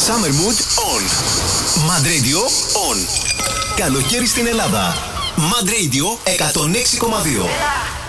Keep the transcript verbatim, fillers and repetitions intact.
Summer Mood On. Mad Radio On. Καλοκαίρι στην Ελλάδα. Mad Radio εκατόν έξι κόμμα δύο.